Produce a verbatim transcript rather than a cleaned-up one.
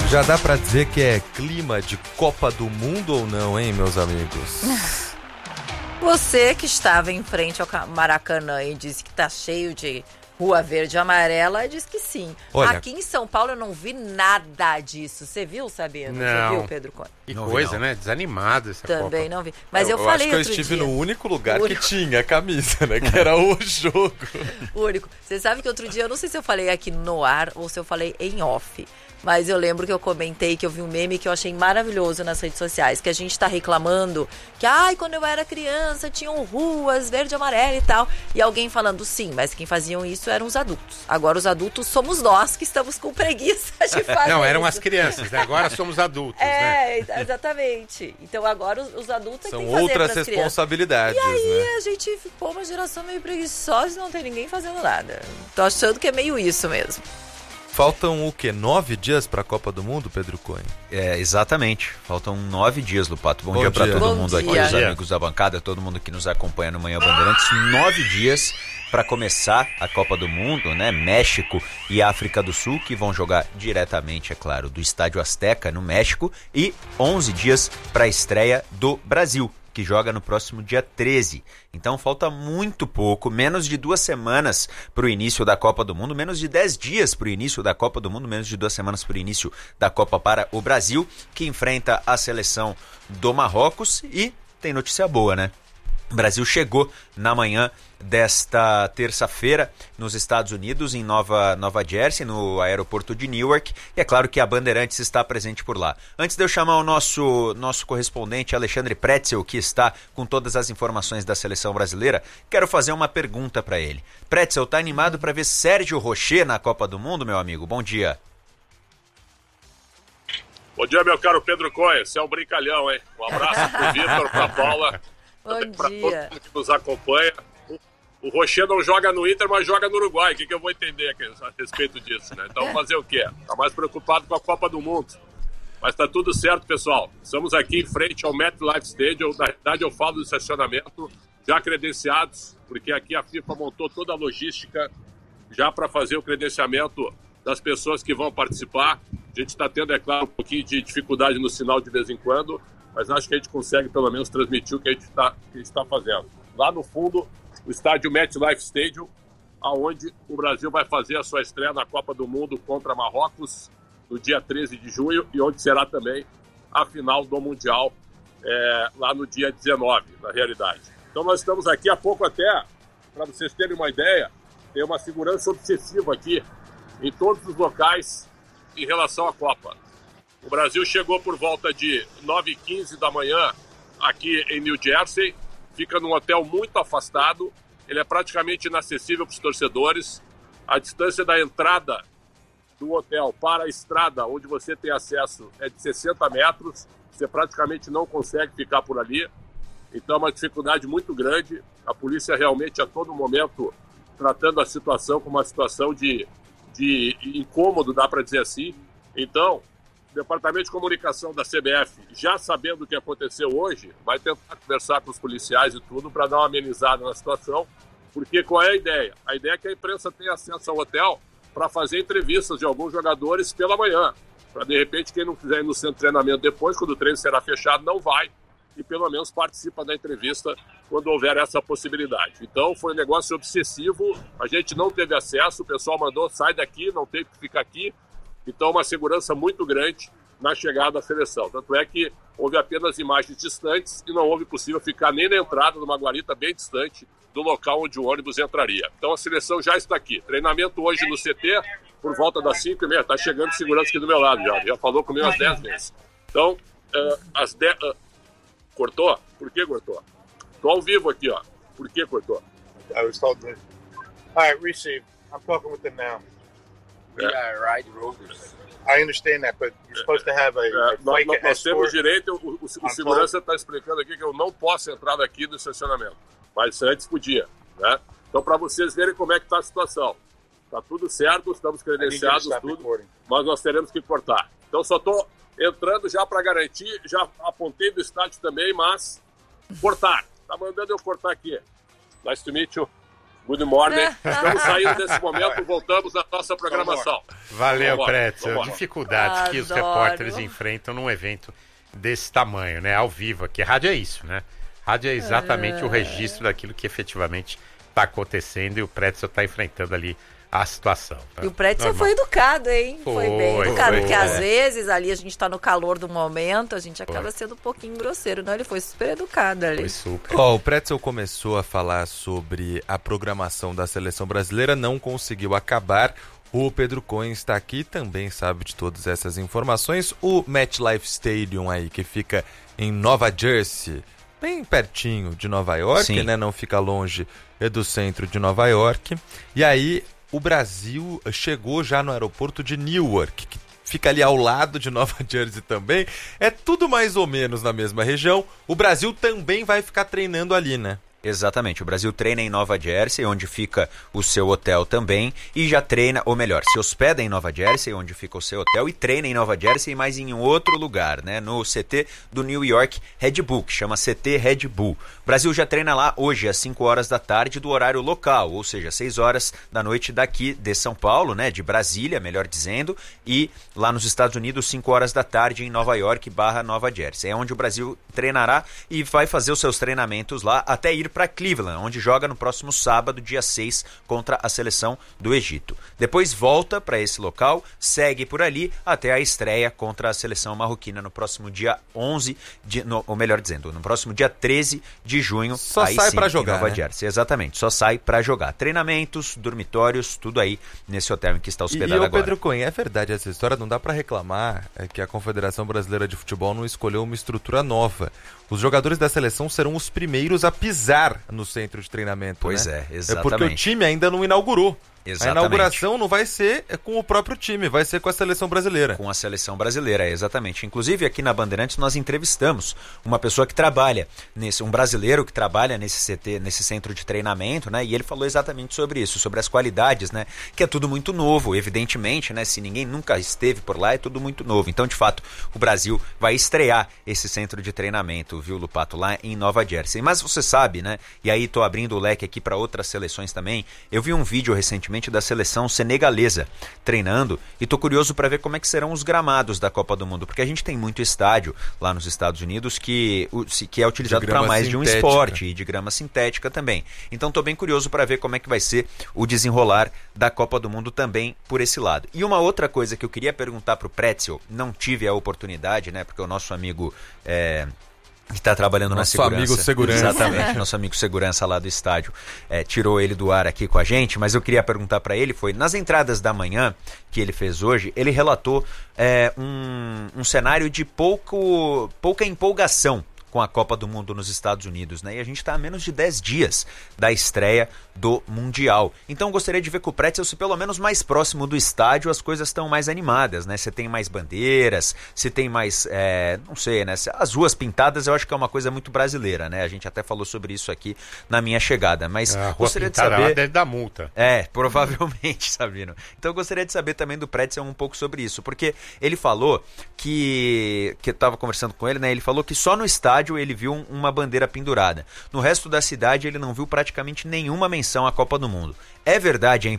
Já dá pra dizer que é clima de Copa do Mundo ou não, hein, meus amigos? Você que estava em frente ao Maracanã e disse que tá cheio de rua verde e amarela, diz que sim. Olha, aqui em São Paulo eu não vi nada disso. Você viu, Sabino? Não. Você viu, Pedro Conde? Que não coisa, vi, não. né? Desanimado essa Também Copa. não vi. Mas eu, eu falei acho que eu outro estive dia. no único lugar O que único. tinha a camisa, né? Que era o jogo. O único. Você sabe que outro dia, eu não sei se eu falei aqui no ar ou se eu falei em off, mas eu lembro que eu comentei que eu vi um meme que eu achei maravilhoso nas redes sociais, que a gente tá reclamando que, ai, quando eu era criança tinham ruas verde e amarela e tal, e alguém falando, sim, mas quem faziam isso eram os adultos. Agora os adultos somos nós que estamos com preguiça de fazer Não, eram isso. as crianças, né? Agora somos adultos, né? É, exatamente. Então agora os, os adultos é que São tem que fazer outras pras crianças. responsabilidades, E aí né? a gente ficou uma geração meio preguiçosa e não tem ninguém fazendo nada. Tô achando que é meio isso mesmo. Faltam o quê? Nove dias pra Copa do Mundo, Pedro Cunha? É, exatamente. Faltam nove dias, Lupato. Bom, Bom dia pra dia. todo Bom mundo aqui, dia. os amigos da bancada, todo mundo que nos acompanha no Manhã Bandeirantes. Nove dias para começar a Copa do Mundo, né? México e África do Sul, que vão jogar diretamente, é claro, do Estádio Azteca, no México. E onze dias para a estreia do Brasil, que joga no próximo dia treze. Então falta muito pouco, menos de duas semanas para o início da Copa do Mundo, menos de dez dias para o início da Copa do Mundo, menos de duas semanas para o início da Copa para o Brasil, que enfrenta a seleção do Marrocos. E tem notícia boa, né? O Brasil chegou na manhã desta terça-feira nos Estados Unidos, em Nova, Nova Jersey, no aeroporto de Newark, e é claro que a Bandeirantes está presente por lá. Antes de eu chamar o nosso, nosso correspondente Alexandre Pretzel, que está com todas as informações da seleção brasileira, quero fazer uma pergunta para ele. Pretzel, tá animado para ver Sérgio Rocher na Copa do Mundo, meu amigo? Bom dia. Bom dia, meu caro Pedro Cunha. Você é um brincalhão, hein? Um abraço pro Vitor, pra Paula, Bom pra dia. todo mundo que nos acompanha. O, o Rocher não joga no Inter, mas joga no Uruguai. O que, que eu vou entender aqui a respeito disso, né? Então, fazer o quê? Tá mais preocupado com a Copa do Mundo. Mas tá tudo certo, pessoal. Estamos aqui em frente ao MetLife Stadium. Na verdade, eu falo do estacionamento, já credenciados, porque aqui a FIFA montou toda a logística já para fazer o credenciamento das pessoas que vão participar. A gente está tendo, é claro, um pouquinho de dificuldade no sinal de vez em quando, mas acho que a gente consegue, pelo menos, transmitir o que a gente está fazendo. Lá no fundo, o estádio MetLife Stadium, onde o Brasil vai fazer a sua estreia na Copa do Mundo contra Marrocos, no dia treze de junho, e onde será também a final do Mundial, é, lá no dia dezenove, na realidade. Então nós estamos aqui há pouco até, para vocês terem uma ideia, tem uma segurança obsessiva aqui, em todos os locais, em relação à Copa. O Brasil chegou por volta de nove e quinze da manhã aqui em New Jersey, fica num hotel muito afastado, ele é praticamente inacessível para os torcedores. A distância da entrada do hotel para a estrada, onde você tem acesso, é de sessenta metros, você praticamente não consegue ficar por ali, então é uma dificuldade muito grande. A polícia realmente a todo momento tratando a situação como uma situação de, de incômodo, dá para dizer assim. Então, o Departamento de Comunicação da C B F, já sabendo o que aconteceu hoje, vai tentar conversar com os policiais e tudo para dar uma amenizada na situação, porque qual é a ideia? A ideia é que a imprensa tenha acesso ao hotel para fazer entrevistas de alguns jogadores pela manhã, para de repente quem não quiser ir no centro de treinamento depois, quando o treino será fechado, não vai, e pelo menos participa da entrevista quando houver essa possibilidade. Então foi um negócio obsessivo, a gente não teve acesso, o pessoal mandou, sai daqui, não tem que ficar aqui. Então, uma segurança muito grande na chegada da seleção. Tanto é que houve apenas imagens distantes e não houve possível ficar nem na entrada de uma guarita bem distante do local onde o ônibus entraria. Então, a seleção já está aqui. Treinamento hoje no C T, por volta das cinco e meia. Está chegando segurança aqui do meu lado já. Já falou comigo às dez vezes. Então, uh, às dez... Uh, cortou? Por que cortou? Estou ao vivo aqui, ó. Por que cortou? I was told that. All right, receive. I'm talking with them now. We are right rovers. I understand that, but you're supposed to have a, É, a nós, flight nós temos escort. direito, o, o, o segurança está explicando aqui que eu não posso entrar daqui do estacionamento, mas antes podia, né? Então, para vocês verem como é que está a situação. Está tudo certo, estamos credenciados, tudo, mas nós teremos que cortar. Então, só estou entrando já para garantir, já apontei do estádio também, mas cortar. Está mandando eu cortar aqui. Nice to meet you. Good morning. Estamos saindo desse momento, voltamos à nossa programação. Valeu, Pretzel. Dificuldades Adoro. que os repórteres enfrentam num evento desse tamanho, né? Ao vivo aqui. Rádio é isso, né? Rádio é exatamente é. o registro daquilo que efetivamente está acontecendo e o Pretzel está enfrentando ali a situação. Tá? E o Pretzel foi educado, hein? Foi, foi bem educado, foi, porque é. às vezes ali a gente está no calor do momento, a gente acaba foi. sendo um pouquinho grosseiro, não? Ele foi super educado ali. Foi super. Ó, oh, o Pretzel começou a falar sobre a programação da seleção brasileira, não conseguiu acabar. O Pedro Cohen está aqui, também sabe de todas essas informações. O MetLife Stadium aí, que fica em Nova Jersey, bem pertinho de Nova York, Sim. né? Não fica longe do centro de Nova York. E aí o Brasil chegou já no aeroporto de Newark, que fica ali ao lado de Nova Jersey também. É tudo mais ou menos na mesma região. O Brasil também vai ficar treinando ali, né? Exatamente, o Brasil treina em Nova Jersey, onde fica o seu hotel também, e já treina, ou melhor, se hospeda em Nova Jersey, onde fica o seu hotel, e treina em Nova Jersey, mas em outro lugar, né, no C T do New York Red Bull, que chama C T Red Bull. O Brasil já treina lá hoje às cinco horas da tarde do horário local, ou seja, seis horas da noite daqui de São Paulo, né, de Brasília, melhor dizendo, e lá nos Estados Unidos, cinco horas da tarde em Nova York barra Nova Jersey. É onde o Brasil treinará e vai fazer os seus treinamentos lá até ir para Cleveland, onde joga no próximo sábado, dia seis, contra a seleção do Egito. Depois volta para esse local, segue por ali até a estreia contra a seleção marroquina no próximo dia onze, de, no, ou melhor dizendo, no próximo dia treze de junho. Só aí sai para jogar, em Nova né? Jersey. Exatamente, só sai para jogar. Treinamentos, dormitórios, tudo aí nesse hotel em que está hospedado e, e agora. E o Pedro Cohen, é verdade essa história, não dá para reclamar é que a Confederação Brasileira de Futebol não escolheu uma estrutura nova. Os jogadores da seleção serão os primeiros a pisar no centro de treinamento. Pois né? é, exatamente. É porque o time ainda não inaugurou. Exatamente. A inauguração não vai ser com o próprio time, vai ser com a seleção brasileira. Com a seleção brasileira, exatamente. Inclusive aqui na Bandeirantes nós entrevistamos uma pessoa que trabalha, nesse, um brasileiro que trabalha nesse C T, nesse centro de treinamento, né? E ele falou exatamente sobre isso, sobre as qualidades, né? Que é tudo muito novo, evidentemente, né? Se ninguém nunca esteve por lá, é tudo muito novo. Então, de fato, o Brasil vai estrear esse centro de treinamento, viu, Lupato, lá em Nova Jersey. Mas você sabe, né? E aí tô abrindo o leque aqui para outras seleções também. Eu vi um vídeo recentemente da seleção senegalesa treinando e tô curioso para ver como é que serão os gramados da Copa do Mundo, porque a gente tem muito estádio lá nos Estados Unidos que, que é utilizado para mais sintética. de um esporte e de grama sintética também. Então tô bem curioso para ver como é que vai ser o desenrolar da Copa do Mundo também por esse lado. E uma outra coisa que eu queria perguntar pro Pretzel, não tive a oportunidade, né, porque o nosso amigo é, que está trabalhando nosso na segurança. Nosso amigo segurança. Exatamente, nosso amigo segurança lá do estádio é, tirou ele do ar aqui com a gente, mas eu queria perguntar para ele, foi, nas entradas da manhã que ele fez hoje, ele relatou é, um, um cenário de pouco, pouca empolgação com a Copa do Mundo nos Estados Unidos, né? E a gente está a menos de dez dias da estreia do Mundial. Então gostaria de ver com o Pretzel, se pelo menos mais próximo do estádio as coisas estão mais animadas, né? Se tem mais bandeiras, se tem mais, é, não sei, né? As ruas pintadas eu acho que é uma coisa muito brasileira, né? A gente até falou sobre isso aqui na minha chegada, mas a rua gostaria de saber... saber... deve dar multa. É, provavelmente, Sabino. Então eu gostaria de saber também do Pretzel um pouco sobre isso, porque ele falou que, que eu estava conversando com ele, né? Ele falou que só no estádio ele viu uma bandeira pendurada. No resto da cidade ele não viu praticamente nenhuma menção à Copa do Mundo. É verdade